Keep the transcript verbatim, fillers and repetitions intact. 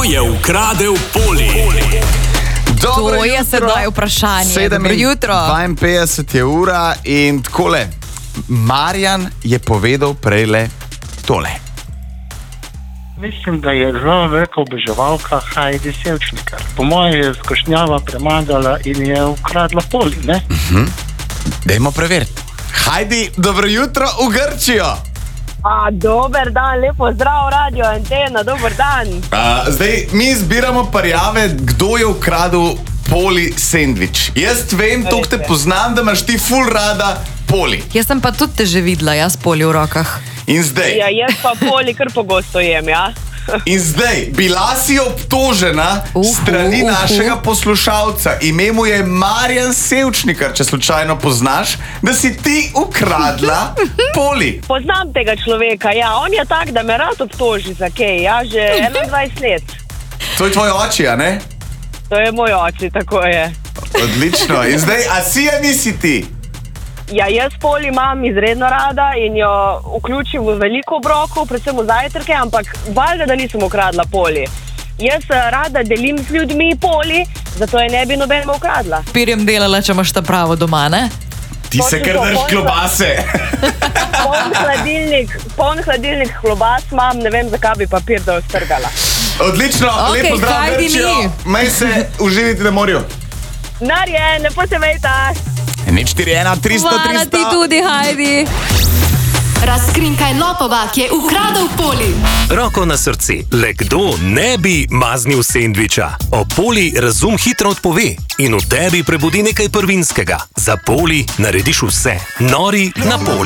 je ukradel Poli? Dobro To je jutro. sedaj vprašanje. Dobro jutro. dvainpetdeset je ura in takole. Marjan je povedal prejle tole. Mislim, da je zelo velika oboževalka Heidi Sevčnikar. Po mojem je skušnjava premagala in je ukradla Poli, ne? Dajmo preveriti. Heidi, dobro jutro v Grčijo. A, dober dan, lepo zdrav, radio Antena, dober dan. A, zdaj, mi zbiramo prijave, kdo je ukradel Poli sendvič. Jaz vem, to te poznam, da imaš ti ful rada Poli. Jaz sem pa tudi te že videla, jaz Poli v rokah. In zdaj, Ja, jaz pa Poli kar pogosto jem, ja. in zdaj, bila si obtožena Uhu, strani uhu. našega poslušalca. Ime mu je Marjan Sevčnikar, če slučajno poznaš, da si ti ukradla Poli. Poznam tega človeka, ja, on je tak, da me rad obtoži za kaj, ja, že enaindvajset let. To je tvoj oči, a ne? To je moj oči, tako je. Odlično. In zdaj, a si je nisi ti? Ja, jaz Poli imam izredno rada in jo vključim v veliko obrokov, predvsem v zajtrke, ampak valjda, da nisem ukradla Poli. Jaz eh, rada delim z ljudmi Poli, zato je ne bi nobenemu ukradla. Pirjem delala, če imaš ta pravo doma, ne? Ti se kar drž klobase. Poln hladilnik, poln hladilnik klobas imam, ne vem, zakaj bi papir dol strgala. Odlično, Okej, lepo zdrav, Heidi Grčijo. ni. Maj se uživiti na morju. Narjen, lepo se vejta. nič štiri ena tristo Hvala ti tristo. tudi, Heidi. Razkrinkaj lopova, ki je ukradel Poli. Roko na srce, le kdo ne bi maznil sendviča? O Poli razum hitro odpove in v tebi prebudi nekaj prvinskega. Za Poli narediš vse. Nori na Poli.